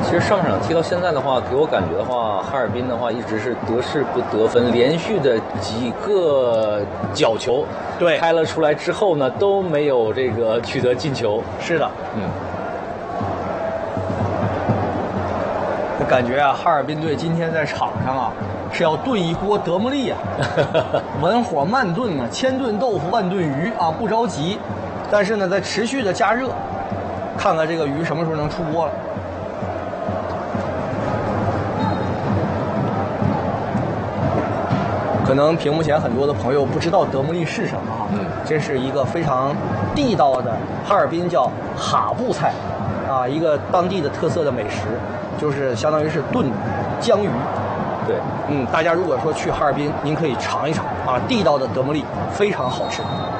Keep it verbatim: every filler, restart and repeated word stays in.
其实上场踢到现在的话，给我感觉的话，哈尔滨的话一直是得势不得分，连续的几个角球对开了出来之后呢，都没有这个取得进球。 是的， 嗯， 感觉啊，哈尔滨队今天在场上啊是要炖一锅德芙利啊，文火慢炖啊，千炖豆腐万炖鱼啊，不着急，但是呢在持续的加热，看看这个鱼什么时候能出锅了。可能屏幕前很多的朋友不知道德芙利是什么啊， 嗯， 这是一个非常地道的哈尔滨叫哈布菜，啊，一个当地的特色的美食，就是相当于是炖江鱼。 对， 嗯，大家如果说去哈尔滨，您可以尝一尝啊，地道的德芙利非常好吃。